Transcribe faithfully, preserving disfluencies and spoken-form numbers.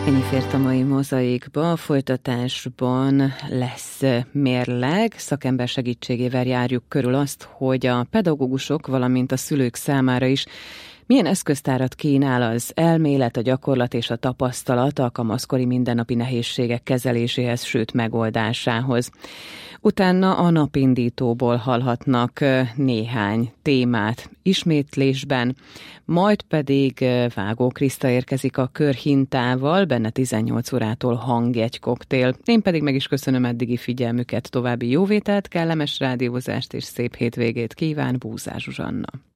Ennyi fért a mai mozaikba, a folytatásban lesz mérleg. Szakember segítségével járjuk körül azt, hogy a pedagógusok, valamint a szülők számára is milyen eszköztárat kínál az elmélet, a gyakorlat és a tapasztalat a kamaszkori mindennapi nehézségek kezeléséhez, sőt megoldásához. Utána a napindítóból hallhatnak néhány témát ismétlésben, majd pedig Vágó Kriszta érkezik a körhintával, benne tizennyolc órától hangjegy koktél. Én pedig meg is köszönöm eddigi figyelmüket, további jóvételt, kellemes rádiózást és szép hétvégét kíván Búzár Zsuzsanna.